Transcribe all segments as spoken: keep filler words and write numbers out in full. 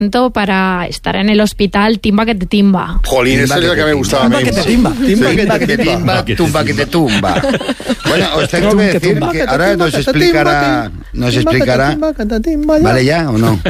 para estar en el hospital, timba que te timba. Jolín, esa es la que me gustaba a mí. Timba que te timba. Timba Sí. que te timba. Timba, tumba que te tumba. Bueno, os tengo que decir que ahora nos explicará, nos explicará. ¿Vale ya o no?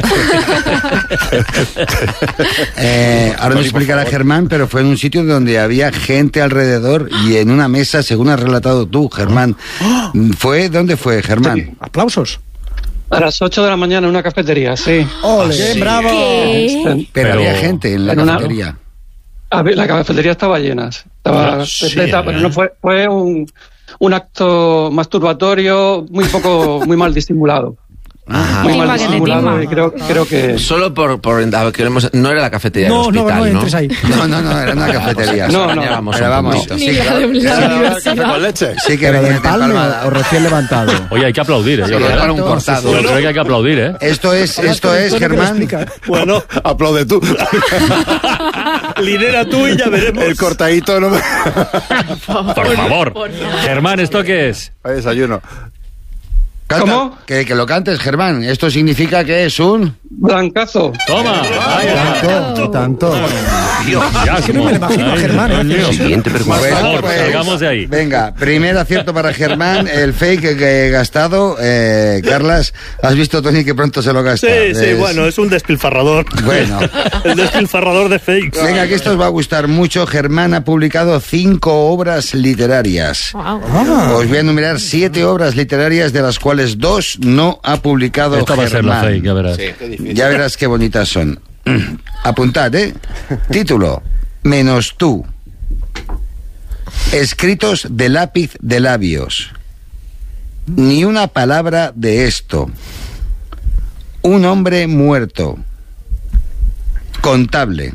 eh, ahora nos explicará Germán, pero fue en un sitio donde había gente alrededor y en una mesa, según has relatado tú, Germán. ¿Fue? ¿Dónde fue, Germán? Aplausos. A las ocho de la mañana en una cafetería, sí. ¡Ole! Sí. ¡Bravo! ¿Qué? Pero, Pero había gente en la en una- cafetería. A ver, la cafetería estaba llena, estaba Sí, repleta, ¿eh? pero no fue, fue un, un acto masturbatorio muy poco, muy mal disimulado. Ajá. Muy Timba mal que te disimulado timba. y creo, creo que... Solo por... por a ver, queremos, no era la cafetería No, del no, hospital, no ¿no? entres ahí. No, no, no, era una cafetería. No, no. Vamos Pero un vamos, poquito. sí, Ni la claro. de la Café universidad. con leche. Sí que Pero venía del de palme palmada. o recién levantado. Oye, hay que aplaudir, ¿eh? Yo Solo creo, para un cortado. Yo creo que hay que aplaudir, ¿eh? Esto es, esto es, Germán. Bueno, aplaude tú. Lidera tú y ya veremos. El cortadito no me... Por favor. Germán, ¿esto qué es? Hay desayuno. Canta, ¿Cómo? Que, que lo cantes, Germán. Esto significa que es un... Blancazo. Toma. Tanto, tanto. Ya, Es que no me lo imagino a Germán, ¿eh? Coño. Siguiente pregunta. Bueno, favor, pues, salgamos de ahí. Venga, primer acierto para Germán, el fake que he gastado. Eh, Carlas, has visto, Tony, que pronto se lo gasta. Sí, sí, Es- bueno, es un despilfarrador. Bueno. El despilfarrador de fakes. Venga, que esto os va a gustar mucho. Germán ha publicado cinco obras literarias. Wow. Os voy a enumerar siete obras literarias, de las cuales dos no ha publicado Esta va a ser la Germán. fake, ya verás. Ya verás qué bonitas son. Apuntad, ¿eh? Título: Menos tú. Escritos de lápiz de labios. Ni una palabra de esto. Un hombre muerto. Contable.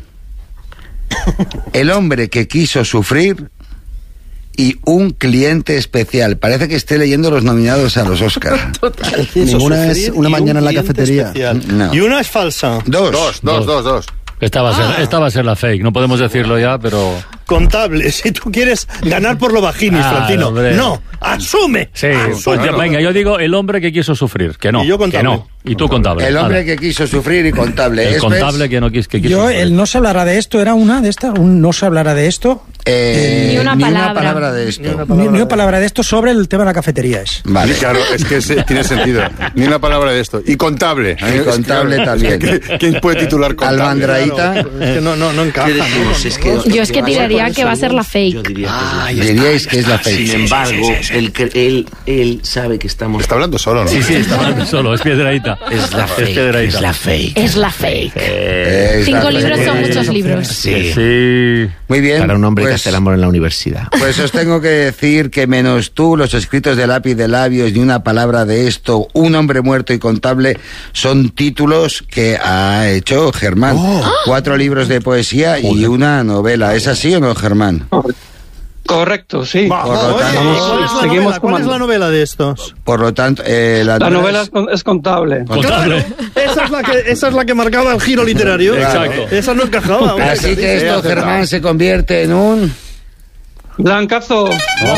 El hombre que quiso sufrir. Y un cliente especial. Parece que esté leyendo los nominados a los Oscars. Ninguna es una mañana en la cafetería. No. Y una es falsa. Dos. Dos, dos, dos, dos. Esta va, a ser, esta va a ser la fake, no podemos decirlo ya, pero... Contable. Si tú quieres ganar por lo bajinis, Ah, Francino. hombre. No, asume. Sí, Asume. pues ya, venga, yo digo el hombre que quiso sufrir, que no, Y yo que contable. no, y tú contable. El hombre Vale. que quiso sufrir y contable. El Esto es, contable que no quis, que quiso Yo, sufrir. el no se hablará de esto, era una de estas, un no se hablará de esto. eh, Ni una palabra. de esto. Ni, ni una palabra de esto sobre el tema de la cafetería es. Vale. Sí, claro, es que se- tiene sentido. Ni una palabra de esto. Y contable. Y contable Es que, también. ¿qué- ¿Quién puede titular contable? Almandraíta. Es que no, no, no encaja. ¿no? Yo es que tiraría que va a ser la fake. Yo diría que es la Diríais que es la fake. Sin embargo, él, cre- él, él sabe que estamos... Está hablando solo, ¿no? Sí, sí, está hablando solo, es Piedraíta. Es la fake, Piedraíta. es la fake. Es la fake. Es Cinco la libros fake. son muchos libros. Sí. Sí. Muy bien. Para un hombre que pues, hace el amor en la universidad. Pues os tengo que decir que menos tú, los escritos de lápiz de labios, ni una palabra de esto, un hombre muerto y contable, son títulos que ha hecho Germán. Cuatro libros de poesía y una novela. ¿Es así o no, Germán? Correcto, sí. Va, Por lo oye, tanto- ¿cuál, es la Seguimos novela? ¿Cuál es comando. la novela de estos? Por lo tanto, eh, la, La novela es, con- es contable. Contable. Esa es la que, esa es la que marcaba el giro literario. Exacto. Esa no encajaba. hombre. Así que esto, Germán, se convierte en un... Blancazo.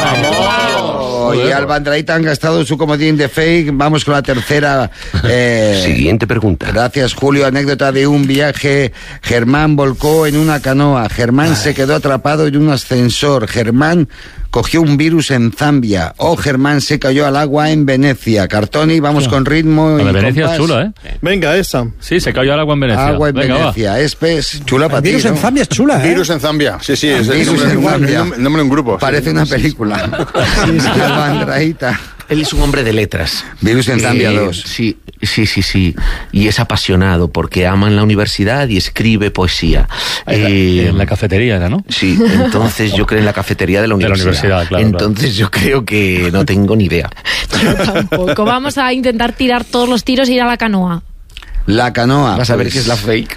Oh, y Albandraíta han gastado su comodín de fake. Vamos con la tercera. eh, Siguiente pregunta. Gracias, Julio. Anécdota de un viaje. Germán volcó en una canoa. Germán se quedó atrapado en un ascensor. Germán cogió un virus en Zambia. O Germán se cayó al agua en Venecia. Cartoni, vamos con ritmo. La y de Venecia compás. es chula, ¿eh? Venga, esa. Sí, se cayó al agua en Venecia. Agua en Venga, Venecia. Espes, chula para El ti, virus ¿no? en Zambia es chula, ¿eh? Virus en Zambia. Sí, sí, es el Virus nombre, en el nombre- Zambia. el nombre- el nombre de un grupo. sí. Parece una película. Albandraíta. Él es un hombre de letras. Virus en Zambia Eh, dos. Sí, sí, sí, sí. Y es apasionado porque ama en la universidad y escribe poesía. En la, Eh, en la cafetería era, ¿no? Sí, entonces yo creo en la cafetería de la De la universidad. universidad, claro, Entonces yo creo que no tengo ni idea. Yo tampoco. Vamos a intentar tirar todos los tiros e ir a la canoa. La canoa. Vas a ver pues. que es la fake.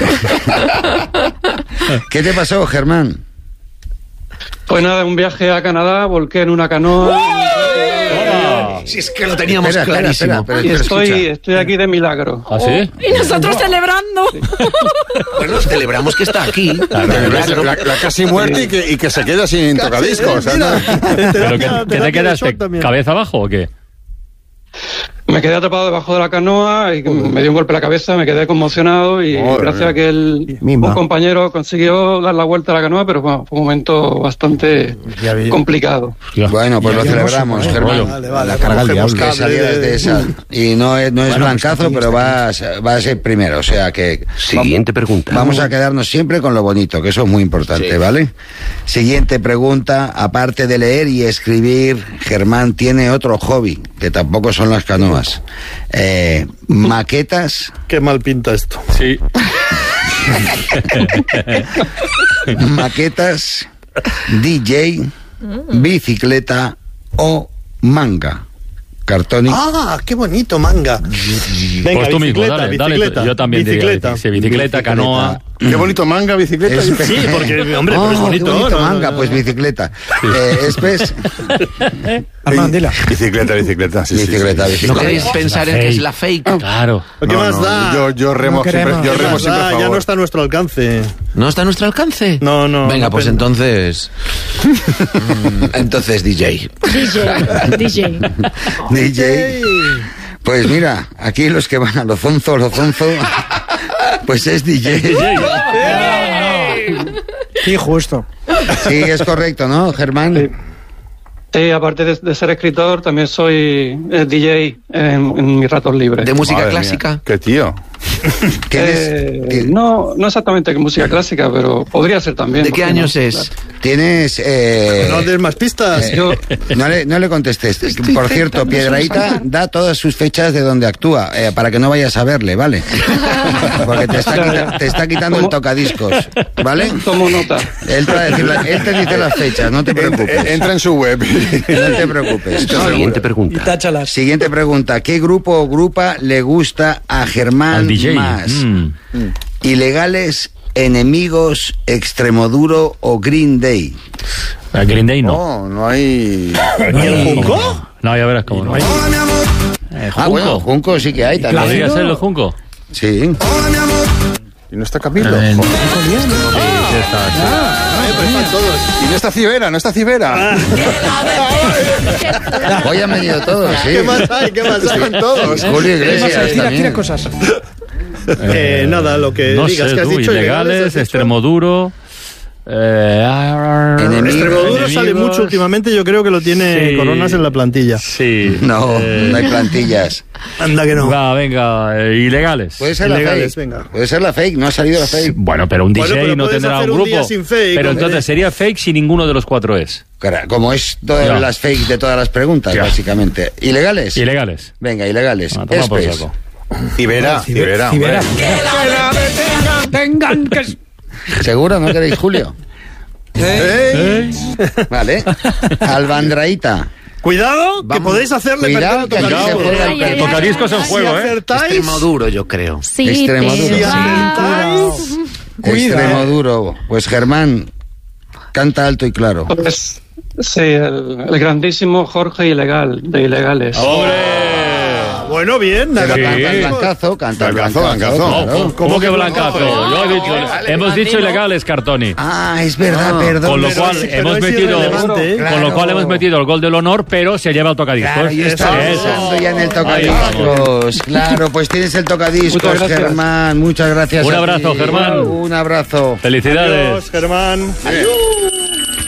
¿Qué te pasó, Germán? Pues nada, un viaje a Canadá, volqué en una canoa. Si es que lo teníamos Espera, espera, clarísimo. espera, Y pero estoy, escucha. estoy aquí de milagro. ¿Ah, sí? Y nosotros celebrando. Bueno, celebramos que está aquí. De La, milagro. la- la casi muerte y que, y que se queda sin tocadiscos. Mira, anda. ¿Pero que, terapia- que te terapia de quedaste shock también. cabeza abajo o qué? me quedé atrapado debajo de la canoa y me dio un golpe en la cabeza, me quedé conmocionado y Joder. gracias a que el, Mimba. un compañero consiguió dar la vuelta a la canoa, pero bueno, fue un momento bastante Ya vi- complicado. Bueno, pues Ya lo habíamos celebramos, supo, ¿eh? Germán. Vale, vale, La carga al cogemos diablo. Que cable salieras de esa. Y no es, no es Bueno, blancazo, pues está pero aquí, va a, ser- va a ser primero. O sea que. Siguiente pregunta. Vamos a quedarnos siempre con lo bonito, que eso es muy importante, Sí. ¿vale? Siguiente pregunta. Aparte de leer y escribir, Germán tiene otro hobby, que tampoco son las canoas. Eh, maquetas, Qué mal pinta esto. Sí. maquetas, D J, bicicleta o manga. Cartoni. Ah, qué bonito, manga. Venga, Pues tú mismo, bicicleta, dale, dale. bicicleta, Yo también bicicleta. diría sí, bicicleta, canoa. Qué bonito manga, bicicleta. Es- Sí, porque, hombre, Oh, pero es bonito. qué bonito ¿no? manga, pues bicicleta. Eh, Espes, Armand, dila. Bicicleta, bicicleta. Sí, sí, bicicleta, sí. ¿No bicicleta. queréis pensar en que es la fake? Claro. ¿Qué No, más no, da? Yo, yo remo No siempre, queremos. yo ¿Qué remo más siempre a da? Ya favor. no está a nuestro alcance. ¿No está a nuestro alcance? No, no, Venga, no, pues pero- entonces. Mm, entonces, D J. D J, D J. D J. Pues mira, aquí los que van a lo zonzo, lo zonzo, pues es D J. Qué injusto. Sí, es correcto, ¿no, Germán? Sí, aparte de, de ser escritor, también soy eh, D J en, en mis ratos libres. ¿De música Madre clásica? mía, Qué tío. ¿Tienes, Eh, ti- no, no exactamente música clásica, pero podría ser también. ¿De ¿por qué qué no? años es? tienes eh, No des más pistas. eh, Yo- no, le, no le contestes. Por cierto, Piedrahíta da todas sus fechas de donde actúa, eh, para que no vayas a verle, ¿vale? Porque te está, quita- te está quitando el tocadiscos, ¿vale? Tomo nota. Él te, va a decir la- él te dice las fechas, no te preocupes. Entra en su web. No te preocupes. Siguiente Y pregunta. táchalas. Siguiente pregunta. ¿Qué grupo o grupa le gusta a Germán Al D J. más? Mm. ¿Ilegales, Enemigos, Extremoduro o Green Day? A Green Day no. No, no hay. ¿Y el Junco? No, ya verás cómo no. Eh, Ah, Junco. bueno, Junco sí que hay también. ¿Podría ser el Junco? Sí. Y no está Camilo. Eh, Joder. Sí, está, sí. Eh, pues están todos. Y no está Cibera, no está Cibera. Hoy han venido todos, sí. ¿Qué más hay? ¿Qué más hay? Están todos. Julio Iglesias Tira, tira también. cosas. Eh, nada, lo que No digas sé, que has tú, dicho. ilegales, has dicho. Extremoduro. Eh, Enemigos. Extremoduro sale enemigos. mucho últimamente, yo creo que lo tiene Sí. Coronas en la plantilla. Sí. No, Eh, no hay plantillas. Anda que no. Va, venga, eh, ilegales. Puede ser la Ilegales, fake. venga. Puede ser la fake, no ha salido la fake. Bueno, pero un D J Bueno, pero no puedes tendrá hacer un un grupo. día sin fake, pero hombre. entonces sería fake si ninguno de los cuatro es. Cara, como es todas Ya. las fake de todas las preguntas, Ya. básicamente. ¿Ilegales? Ilegales. Venga, ilegales. Ah, toma por Espes. saco. Cibera, Cibera. hombre. Cibera. Tengan que... ¿Seguro? ¿No queréis Julio? ¿Eh? Vale. Albandraíta. Cuidado, que Vamos. podéis hacerle Cuidado, perder que a aquí se tocadiscos. juega el Ay, ay, premio. ay. Tocadiscos en Si juego, ¿eh? acertáis, Extremoduro, yo creo. Sí, Extremoduro. te si va. acertáis, Extremo duro. Pues Germán, canta alto y claro. Pues, sí, el, el grandísimo Jorge Ilegal, de Ilegales. bueno, bien. Pero nada. Sí. canta el blancazo, canta el Blancazo, blancazo. blancazo. claro. ¿Cómo que blancazo? Yo he dicho, hemos dicho ilegales, Cartoni. Ah, es verdad, perdón. Con lo pero cual es- pero hemos es metido irrelevante, ¿eh? con Claro. lo cual hemos metido el gol del honor, pero se lleva el tocadiscos. Claro, yo estaba Eso. pensando ya en el Ahí tocadiscos. Claro, pues tienes el tocadiscos, Muchas gracias. Germán. Muchas gracias. Un a abrazo, ti. Germán. Un abrazo. Felicidades. Adiós, Germán.